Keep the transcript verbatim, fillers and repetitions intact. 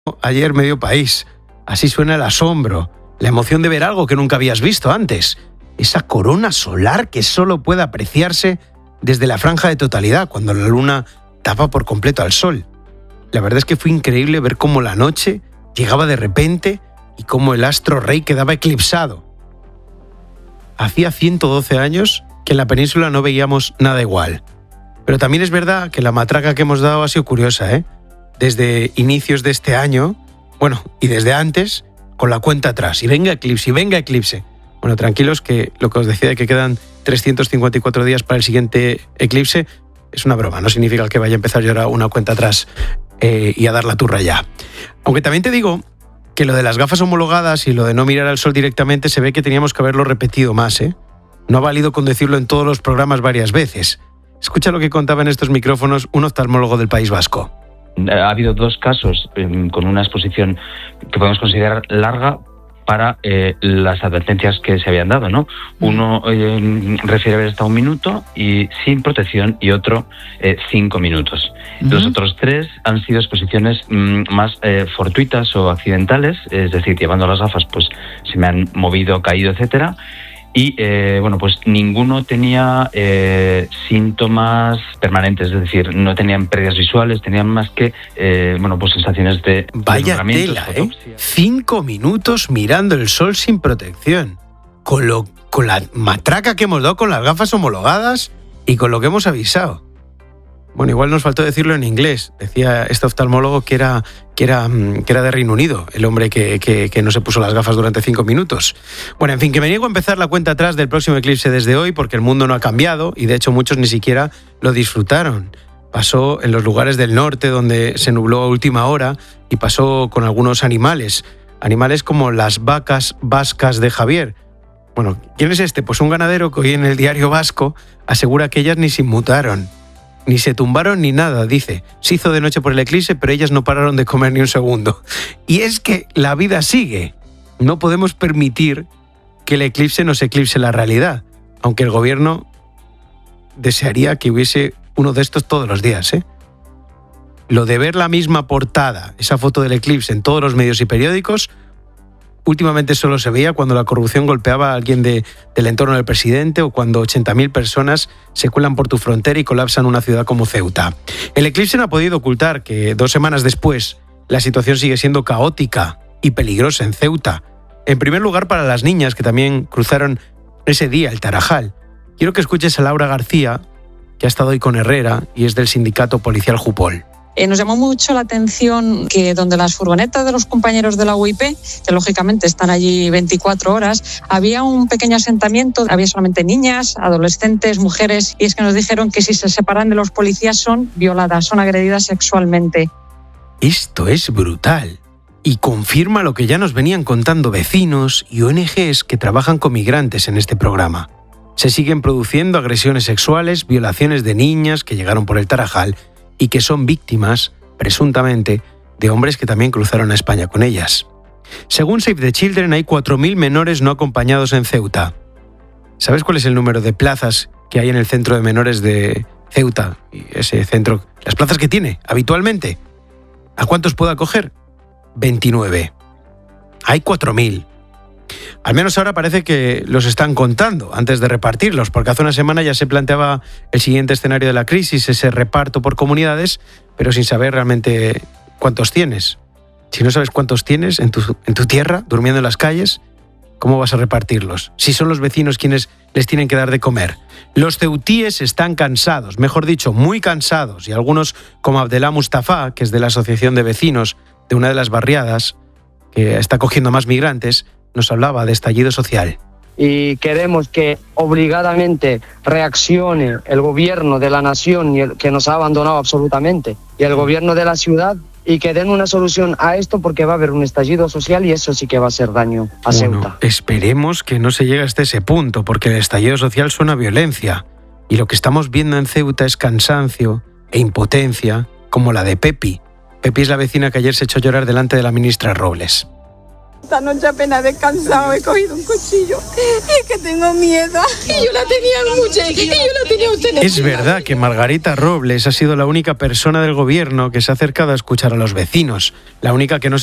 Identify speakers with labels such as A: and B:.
A: Ayer medio país. Así suena el asombro, la emoción de ver algo que nunca habías visto antes. Esa corona solar que solo puede apreciarse desde la franja de totalidad, cuando la luna tapa por completo al sol. La verdad es que fue increíble ver cómo la noche llegaba de repente y cómo el astro rey quedaba eclipsado. Hacía ciento doce años que en la península no veíamos nada igual. Pero también es verdad que la matraca que hemos dado ha sido curiosa, ¿eh? Desde inicios de este año, bueno, y desde antes, con la cuenta atrás. Y venga eclipse, y venga eclipse. Bueno, tranquilos, que lo que os decía de que quedan trescientos cincuenta y cuatro días para el siguiente eclipse es una broma. No significa que vaya a empezar yo ahora una cuenta atrás eh, y a dar la turra ya. Aunque también te digo que lo de las gafas homologadas y lo de no mirar al sol directamente se ve que teníamos que haberlo repetido más, ¿eh? No ha valido con decirlo en todos los programas varias veces. Escucha lo que contaba en estos micrófonos un oftalmólogo del País Vasco.
B: Ha habido dos casos eh, con una exposición que podemos considerar larga para eh, las advertencias que se habían dado, ¿no? Uno eh, refiere haber estado un minuto y sin protección y otro eh, cinco minutos. Uh-huh. Los otros tres han sido exposiciones mm, más eh, fortuitas o accidentales, es decir, llevando las gafas pues se me han movido, caído, etcétera. Y, eh, bueno, pues ninguno tenía eh, síntomas permanentes, es decir, no tenían pérdidas visuales, tenían más que, eh, bueno, pues sensaciones de...
A: Vaya tela, ¿eh? Cinco minutos mirando el sol sin protección. Con, lo, con la matraca que hemos dado con las gafas homologadas y con lo que hemos avisado. Bueno, igual nos faltó decirlo en inglés. Decía este oftalmólogo que era, que era, que era de Reino Unido, el hombre que, que, que no se puso las gafas durante cinco minutos. Bueno, en fin, que me niego a empezar la cuenta atrás del próximo eclipse desde hoy porque el mundo no ha cambiado y de hecho muchos ni siquiera lo disfrutaron. Pasó en los lugares del norte donde se nubló a última hora y pasó con algunos animales. Animales como las vacas vascas de Javier. Bueno, ¿quién es este? Pues un ganadero que hoy en el Diario Vasco asegura que ellas ni se inmutaron. Ni se tumbaron ni nada, dice. Se hizo de noche por el eclipse, pero ellas no pararon de comer ni un segundo. Y es que la vida sigue. No podemos permitir que el eclipse nos eclipse la realidad, aunque el gobierno desearía que hubiese uno de estos todos los días, ¿eh? Lo de ver la misma portada, esa foto del eclipse en todos los medios y periódicos, últimamente solo se veía cuando la corrupción golpeaba a alguien de, del entorno del presidente o cuando ochenta mil personas se cuelan por tu frontera y colapsan una ciudad como Ceuta. El eclipse no ha podido ocultar que dos semanas después la situación sigue siendo caótica y peligrosa en Ceuta. En primer lugar para las niñas que también cruzaron ese día el Tarajal. Quiero que escuches a Laura García, que ha estado hoy con Herrera y es del sindicato policial Jupol.
C: Eh, nos llamó mucho la atención que donde las furgonetas de los compañeros de la U I P, que lógicamente están allí veinticuatro horas, había un pequeño asentamiento, había solamente niñas, adolescentes, mujeres, y es que nos dijeron que si se separan de los policías son violadas, son agredidas sexualmente.
A: Esto es brutal y confirma lo que ya nos venían contando vecinos y O N Ges que trabajan con migrantes en este programa. Se siguen produciendo agresiones sexuales, violaciones de niñas que llegaron por el Tarajal y que son víctimas, presuntamente, de hombres que también cruzaron a España con ellas. Según Save the Children, hay cuatro mil menores no acompañados en Ceuta. ¿Sabes cuál es el número de plazas que hay en el centro de menores de Ceuta? Y ese centro, las plazas que tiene habitualmente. ¿A cuántos puede acoger? veintinueve. Hay cuatro mil. Al menos ahora parece que los están contando antes de repartirlos, porque hace una semana ya se planteaba el siguiente escenario de la crisis, ese reparto por comunidades, pero sin saber realmente cuántos tienes. Si no sabes cuántos tienes en tu, en tu tierra, durmiendo en las calles, ¿cómo vas a repartirlos? Si son los vecinos quienes les tienen que dar de comer. Los ceutíes están cansados, mejor dicho, muy cansados, y algunos, como Abdelá Mustafa, que es de la Asociación de Vecinos de una de las barriadas, que está acogiendo más migrantes, nos hablaba de estallido social.
D: Y queremos que obligadamente reaccione el gobierno de la nación y el que nos ha abandonado absolutamente y el gobierno de la ciudad y que den una solución a esto porque va a haber un estallido social y eso sí que va a hacer daño a Ceuta.
A: Bueno, esperemos que no se llegue hasta ese punto porque el estallido social suena a violencia y lo que estamos viendo en Ceuta es cansancio e impotencia como la de Pepi. Pepi es la vecina que ayer se echó a llorar delante de la ministra Robles.
E: esta noche apenas he descansado, he cogido un cuchillo y es que tengo miedo. Y yo la tenía mucho, y yo la tenía a usted.
A: Es verdad que Margarita Robles ha sido la única persona del gobierno que se ha acercado a escuchar a los vecinos, la única que no